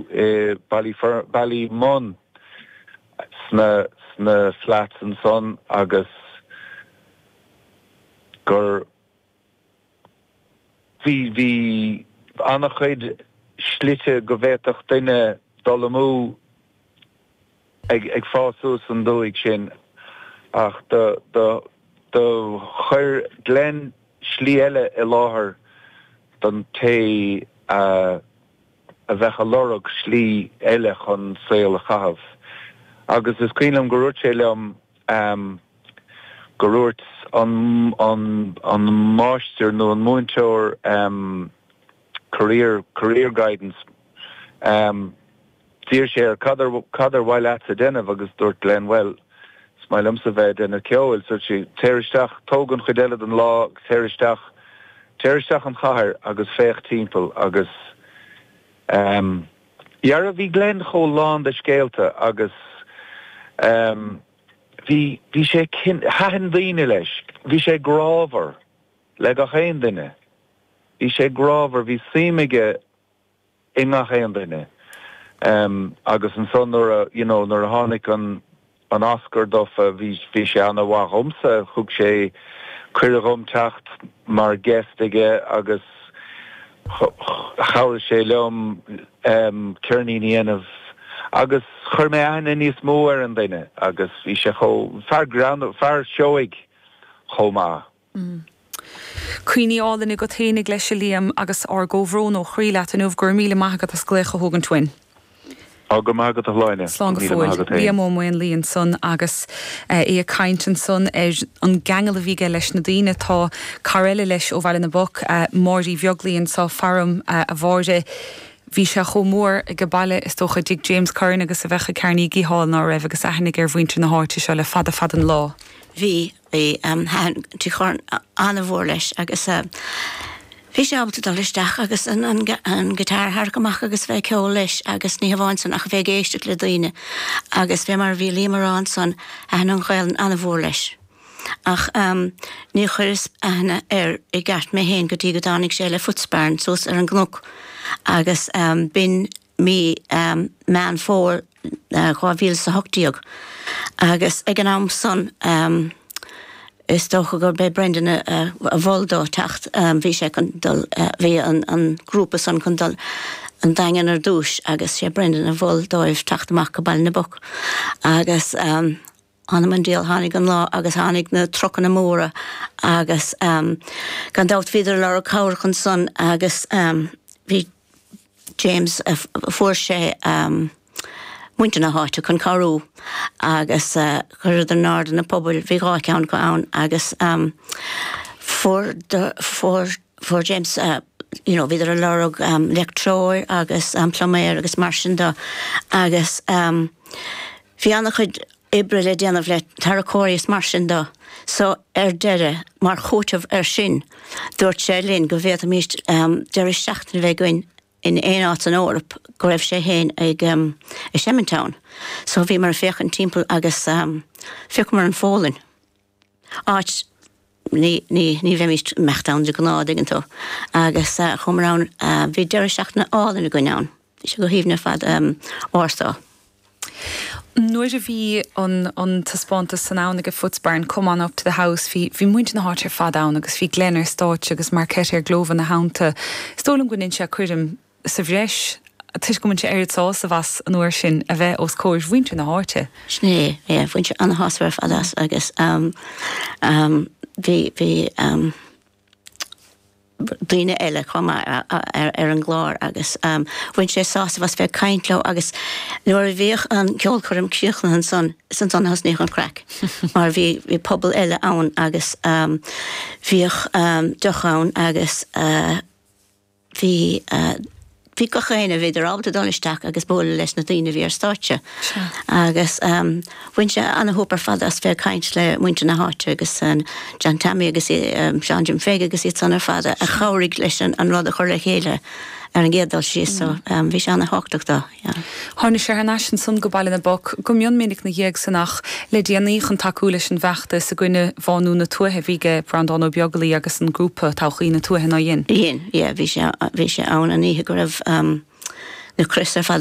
Ballymon sna flats and son agus gur vi annach chuid slite go bhéach duine dolamú ag fáú an dóigh sin ach de chuir glen slí eile I láthair don té a bheitcha lorug slí eile chun saoil a chahabh. Agus is cuilam go ruirt sé leam go ruirt an máistear nó an múinteoir career guidance tír sé ar cadar bhaile at a denmh agus dúirt Glen well smailm sa bheith den a ceol so si téiristeach tógan chuideile an lá téiristeach an chathair agus féach timpeall agus Iarra bhí Glen chó lán de scéalta agus bhí sé hahan dhaoine leis, bhí sé grábhar le go chéan duine. Bhí sé grábhar bhí síimige I ngach chéan duine. Agus an son nuair a tháinig an Oscar dofa bhí sé anna bhthomsa thug sé cuireadh teacht mar guest aige agus chail sé leom cearníní anamh agus chuir mé aithne níos mó ar an duine agus bhí sé fear seoigh chomá. Cuoineálanna go téannig leis Liam agus ar góhrón ó chríile an uh gur míle maithagad a sclécha thugan twin. Go mágad a hláine. Slán go fóil, Liam O'Moin Líon son agus é Caintin son an gangal a bhíige leis na daoine tá caréile leis ó bhile na boc Mórdí Bheoglíonn sa farm a bhórde Bhí sé chomór ag go baile is tócha dig James Curran agus a bheitcha Carnegie Hall ná raibh agus aithnig ar bhainte na háirte seo le fad an lá. Bhí tí chun anna bhór leis agus bhí sé ábalta dá listeach agus an gitar thar gomach agus bheith ceol leis agus ní bháin san ach bheith géisteach le daoine agus bheith mar bhí límarrán san an ghail anna bhór leis. Ach ní chuiris ana I gceart mé héin go dtí go dánig sé le futsbarn sos ar an gnúc agus bin mí man fór chuhíl sa hochtíog agus ag an am son is tócha gur be Brendan a bholdó tacht bhí sé bhí an grúpa san chun dul an daingan ar dúis agus sé Brendan a bholdóibh tacht amach go bail na boc agus anna man díal hánig an lá agus hánig na trocan na móra agus gan dát viidir le a cabhar chun son agus bhí James fuair sé muinte na háite chun carú agus chuir an náda na pobl bhí gá ceann go ann agus for James viidir a lerug lectróir agus ploméir agus mar sin do agus bhí anna chuid ibre le déanamh le taracóiris mar sin do so deire mar chóitimh sin dúirt sé linn go bhéad a míist deir seachtain bheith goin in ein áit an Órap go raibh sé héin ag I Shemintown. So bhí mar féach an timpeall agus féach mar an fólinn. Áit ní bheith míist mechtán de gnád igantó agus chumrán bhí deir seachna álan go neann. Bhí sé go híomhna fad ástá. Nuair a bhí an taspánta san ána go futsbarn come up to the house bhí muinte na háir fad án agus bhí glenar stáit agus mar ceir ar glóhan na hánta. Stólam goinn se chuirim sa bhreis tuis go muinte airad sás a bheas an uair sin a bheith os cóir bhainte na háirte. Sné, bhainte an hásar fadas agus bhí duine eile chuma ar an glár agus bhain sé sásta bhas bheith caintló agus nuair a bhíoh an ceol chum cíochna an son has níos an crack. Mar bhí pobl eile ann agus bhíoh dochán agus bhí go chéine bhíidir ábalta dolisteach agus bóla leis na daoine bhí ar stáitse. Agus bhain sé anna hópar fad as bheith caint le muinte na háite agus John Tammy agus Sean Jim Feige agus iad sanar fada a chairigh leis an rud a chur le chéile ar an géadal sí so bhí sé anna háach dá. Tháina sé ar náisisin sun go bailin na boc go mion minic na dhéag sanach le déanaí chun taú leis an bheachta sa gcuine bháinú na tuathe bhíige Brandon O'Beoglí agus an grúpa táchaí na tuathe na dhéin. Bhí sé ann a níthe go raibh na Chris ar fad